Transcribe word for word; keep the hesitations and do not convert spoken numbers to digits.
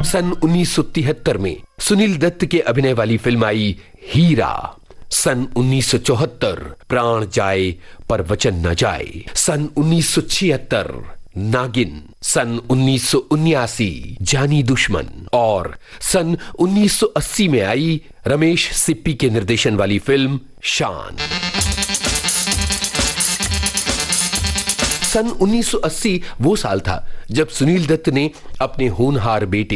सन उन्नीस सौ तिहत्तर में सुनील दत्त के अभिनय वाली फिल्म आई हीरा। सन उन्नीस सौ चौहत्तर प्राण जाए पर वचन न जाए। सन उन्नीस सौ छिहत्तर नागिन। सन उन्नीस सौ उन्यासी जानी दुश्मन। और सन उन्नीस सौ अस्सी में आई रमेश सिप्पी के निर्देशन वाली फिल्म शान। सन उन्नीस सौ अस्सी वो साल था जब सुनील दत्त ने अपने होनहार बेटे